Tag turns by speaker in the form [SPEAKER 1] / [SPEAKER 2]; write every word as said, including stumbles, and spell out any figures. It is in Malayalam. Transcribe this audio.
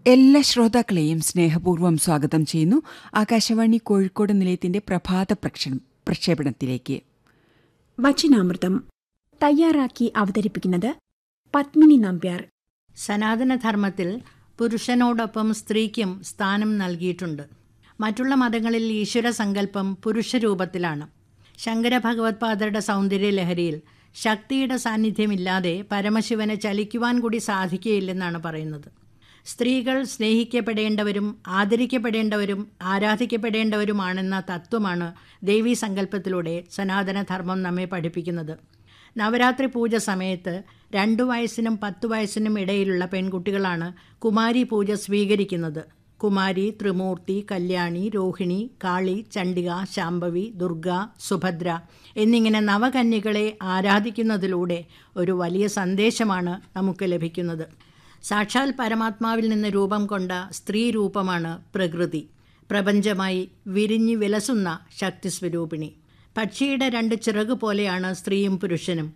[SPEAKER 1] എല്ലാ ശ്രോതാക്കളെയും സ്നേഹപൂർവ്വം സ്വാഗതം ചെയ്യുന്നു ആകാശവാണി കോഴിക്കോട് നിലയത്തിന്റെ പ്രഭാത പ്രക്ഷ- പ്രക്ഷേപണത്തിലേക്ക്.
[SPEAKER 2] വചനാമൃതം തയ്യാറാക്കി അവതരിപ്പിക്കുന്നത് പത്മിനി നമ്പ്യാർ.
[SPEAKER 3] സനാതനധർമ്മത്തിൽ പുരുഷനോടൊപ്പം സ്ത്രീക്കും സ്ഥാനം നൽകിയിട്ടുണ്ട്. മറ്റുള്ള മതങ്ങളിൽ ഈശ്വര സങ്കല്പം പുരുഷരൂപത്തിലാണ്. ശങ്കര ഭഗവത്പാദരുടെ സൗന്ദര്യ ലഹരിയിൽ ശക്തിയുടെ സാന്നിധ്യമില്ലാതെ പരമശിവനെ ചലിക്കുവാൻ കൂടി സാധിക്കുകയില്ലെന്നാണ് പറയുന്നത്. സ്ത്രീകൾ സ്നേഹിക്കപ്പെടേണ്ടവരും ആദരിക്കപ്പെടേണ്ടവരും ആരാധിക്കപ്പെടേണ്ടവരുമാണെന്ന തത്വമാണ് ദേവീ സങ്കല്പത്തിലൂടെ സനാതനധർമ്മം നമ്മെ പഠിപ്പിക്കുന്നത്. നവരാത്രി പൂജ സമയത്ത് രണ്ടു വയസ്സിനും പത്തു വയസ്സിനും ഇടയിലുള്ള പെൺകുട്ടികളാണ് കുമാരി പൂജ സ്വീകരിക്കുന്നത്. കുമാരി, ത്രിമൂർത്തി, കല്യാണി, രോഹിണി, കാളി, ചണ്ഡിക, ശാംഭവി, ദുർഗ, സുഭദ്ര എന്നിങ്ങനെ നവകന്യകളെ ആരാധിക്കുന്നതിലൂടെ ഒരു വലിയ സന്ദേശമാണ് നമുക്ക് ലഭിക്കുന്നത്. സാക്ഷാൽ പരമാത്മാവിൽ നിന്ന് രൂപം കൊണ്ട സ്ത്രീ രൂപമാണ് പ്രകൃതി. പ്രപഞ്ചമായി വിരിഞ്ഞു വിലസുന്ന ശക്തിസ്വരൂപിണി. പക്ഷിയുടെ രണ്ട് ചിറക് പോലെയാണ് സ്ത്രീയും പുരുഷനും.